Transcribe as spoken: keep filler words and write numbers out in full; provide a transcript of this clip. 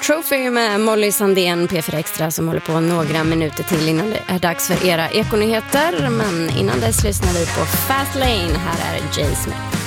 Trophy med Molly Sandén, P fyra Extra, som håller på några minuter till innan det är dags för era ekonyheter. Men innan dess lyssnar vi på Fast Lane. Här är Jay Smith.